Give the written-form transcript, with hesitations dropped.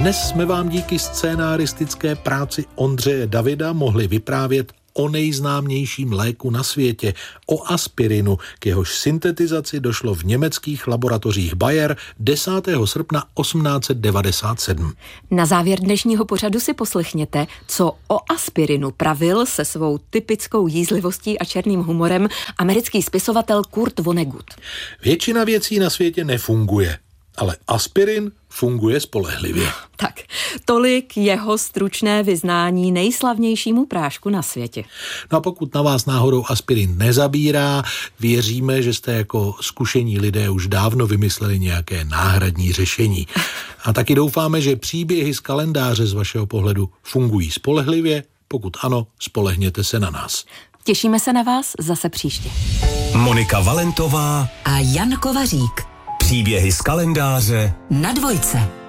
Dnes jsme vám díky scénaristické práci Ondřeje Davida mohli vyprávět o nejznámějším léku na světě, o aspirinu, k jehož syntetizaci došlo v německých laboratořích Bayer 10. srpna 1897. Na závěr dnešního pořadu si poslechněte, co o aspirinu pravil se svou typickou jízlivostí a černým humorem americký spisovatel Kurt Vonnegut. Většina věcí na světě nefunguje, ale aspirin funguje spolehlivě. Tak, tolik jeho stručné vyznání nejslavnějšímu prášku na světě. No a pokud na vás náhodou aspirin nezabírá, věříme, že jste jako zkušení lidé už dávno vymysleli nějaké náhradní řešení. A taky doufáme, že příběhy z kalendáře z vašeho pohledu fungují spolehlivě. Pokud ano, spolehněte se na nás. Těšíme se na vás zase příště. Monika Valentová a Jan Kovařík. Příběhy z kalendáře na Dvojce.